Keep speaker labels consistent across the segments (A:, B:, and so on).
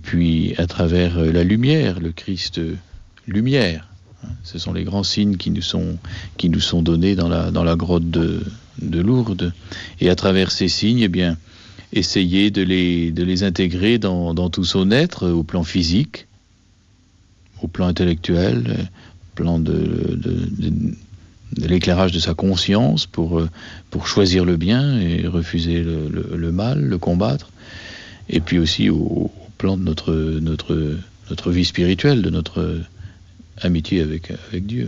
A: puis à travers la lumière, le Christ lumière. Ce sont les grands signes qui nous sont donnés dans la grotte de Lourdes. Et à travers ces signes, eh bien, essayer de les intégrer dans tout son être, au plan physique, au plan intellectuel, au plan de l'éclairage de sa conscience pour choisir le bien et refuser le mal, le combattre. Et puis aussi au plan de notre vie spirituelle, de notre amitié avec Dieu.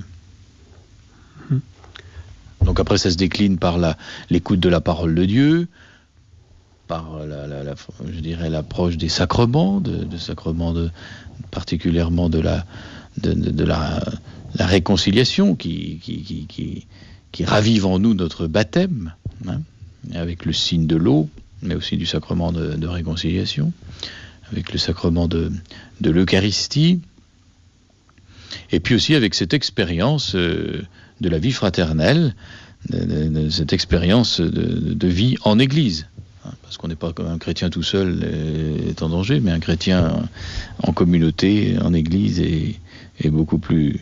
A: Donc après, ça se décline par l'écoute de la parole de Dieu, par je dirais l'approche des sacrements, particulièrement de la réconciliation qui ravive en nous notre baptême, avec le signe de l'eau, mais aussi du sacrement de réconciliation, avec le sacrement de l'Eucharistie, et puis aussi avec cette expérience de la vie fraternelle, cette expérience de vie en Église. Parce qu'on n'est pas comme un chrétien tout seul est en danger, mais un chrétien en communauté, en Église, est beaucoup plus,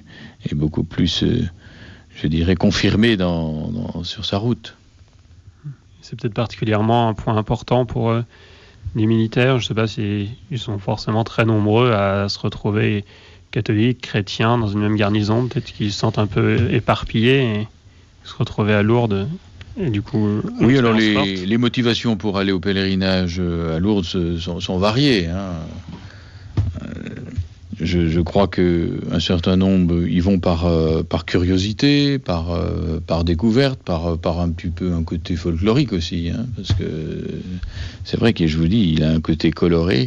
A: je dirais, confirmé sur sa route.
B: C'est peut-être particulièrement un point important pour les militaires. Je ne sais pas s'ils sont forcément très nombreux à se retrouver catholiques, chrétiens, dans une même garnison. Peut-être qu'ils se sentent un peu éparpillés et se retrouver à Lourdes. Et du coup,
A: oui, alors les motivations pour aller au pèlerinage à Lourdes sont variées. Je crois qu'un certain nombre y vont par curiosité, par découverte, par un petit peu un côté folklorique aussi, parce que c'est vrai que je vous dis, il a un côté coloré,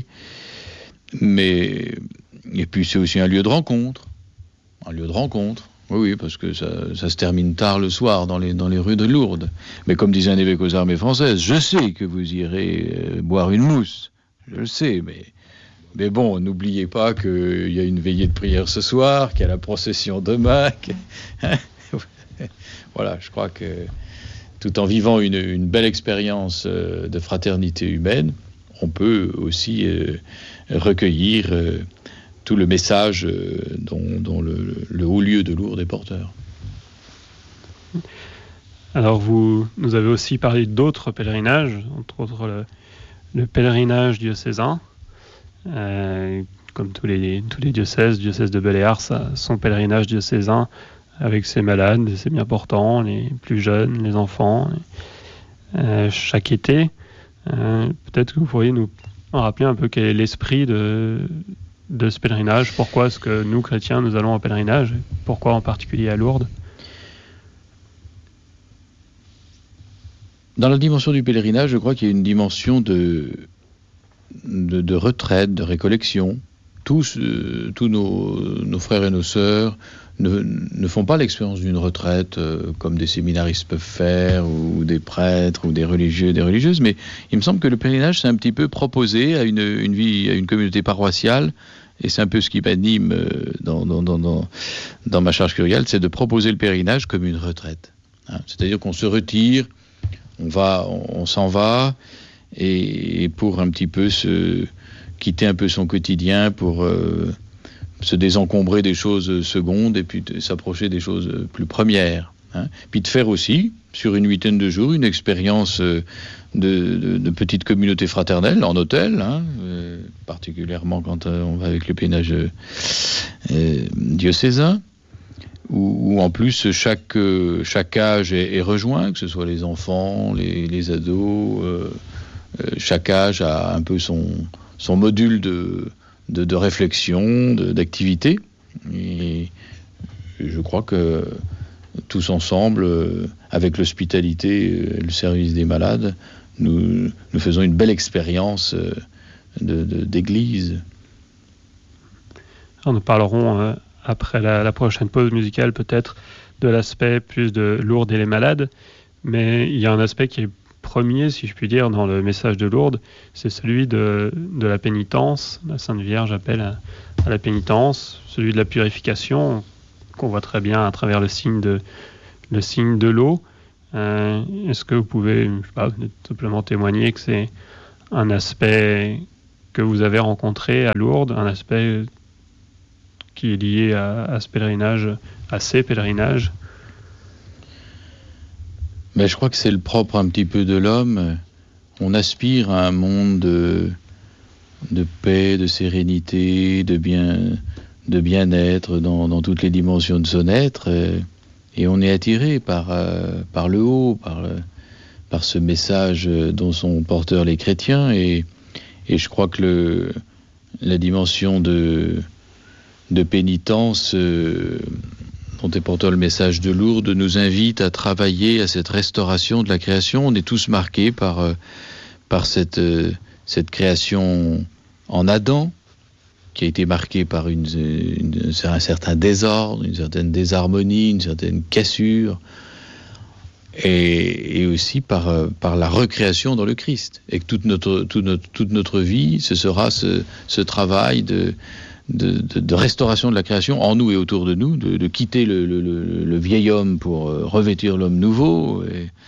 A: et puis c'est aussi un lieu de rencontre. Oui, parce que ça se termine tard le soir dans les rues de Lourdes. Mais comme disait un évêque aux armées françaises, je sais que vous irez boire une mousse. Je le sais, mais bon, n'oubliez pas qu'il y a une veillée de prière ce soir, qu'il y a la procession demain. Voilà, je crois que tout en vivant une belle expérience de fraternité humaine, on peut aussi recueillir tout le message dont le haut lieu de Lourdes est porteur.
B: Alors vous nous avez aussi parlé d'autres pèlerinages, entre autres le pèlerinage diocésain. Comme tous les diocèse de Bel-Béar a son pèlerinage diocésain avec ses malades, ses bien portants, les plus jeunes, les enfants, chaque été. Peut-être que vous pourriez nous rappeler un peu quel est l'esprit de ce pèlerinage. Pourquoi est-ce que nous, chrétiens, nous allons en pèlerinage? Pourquoi en particulier à Lourdes?
A: Dans la dimension du pèlerinage, je crois qu'il y a une dimension de retraite, de récollection. Tous nos frères et nos sœurs ne font pas l'expérience d'une retraite comme des séminaristes peuvent faire, ou des prêtres, ou des religieux, des religieuses, mais il me semble que le pèlerinage, c'est un petit peu proposé à une communauté paroissiale, et c'est un peu ce qui m'anime dans ma charge curiale, c'est de proposer le pèlerinage comme une retraite. C'est-à-dire qu'on se retire, on s'en va, et pour un petit peu quitter un peu son quotidien, pour se désencombrer des choses secondes et puis s'approcher des choses plus premières. Puis de faire aussi, sur une 8aine de jours, une expérience de petite communauté fraternelle en hôtel, particulièrement quand on va avec le pèlerinage diocésain, où en plus chaque âge est rejoint, que ce soit les enfants, les ados, chaque âge a un peu son module de réflexion, d'activité. Et je crois que tous ensemble, avec l'hospitalité et le service des malades, nous faisons une belle expérience d'église.
B: Alors nous parlerons après la prochaine pause musicale peut-être de l'aspect plus de Lourdes et les malades, mais il y a un aspect qui est premier, si je puis dire, dans le message de Lourdes, c'est celui de la pénitence. La Sainte Vierge appelle à la pénitence, celui de la purification, qu'on voit très bien à travers le signe de l'eau. Est-ce que vous pouvez, je sais pas, simplement témoigner que c'est un aspect que vous avez rencontré à Lourdes, un aspect qui est lié à ce pèlerinage, à ces pèlerinages?
A: Mais je crois que c'est le propre un petit peu de l'homme. On aspire à un monde de paix, de sérénité, de bien-être dans toutes les dimensions de son être. Et on est attiré par le haut, par ce message dont sont porteurs les chrétiens. Et je crois que la dimension de pénitence dont est porteur le message de Lourdes nous invite à travailler à cette restauration de la création. On est tous marqués par cette création en Adam, qui a été marquée par un certain désordre, une certaine désharmonie, une certaine cassure, et aussi par la recréation dans le Christ. Et que toute notre vie, ce sera ce travail de restauration de la création en nous et autour de nous, de quitter le vieil homme pour revêtir l'homme nouveau.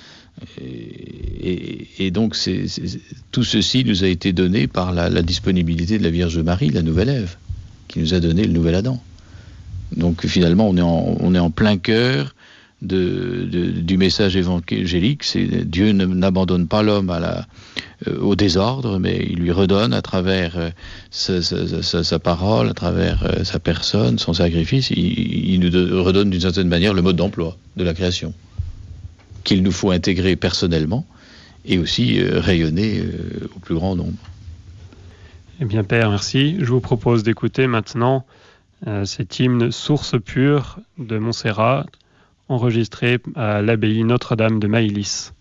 A: Et donc tout ceci nous a été donné par la disponibilité de la Vierge Marie, la nouvelle Ève, qui nous a donné le nouvel Adam. Donc finalement on est en plein cœur du message évangélique. C'est Dieu n'abandonne pas l'homme au désordre, mais il lui redonne à travers sa parole, à travers sa personne, son sacrifice, il nous redonne d'une certaine manière le mode d'emploi de la création, qu'il nous faut intégrer personnellement et aussi rayonner au plus grand nombre.
B: Eh bien Père, merci. Je vous propose d'écouter maintenant cet hymne Source pure de Montserrat, enregistré à l'abbaye Notre-Dame de Maïlis.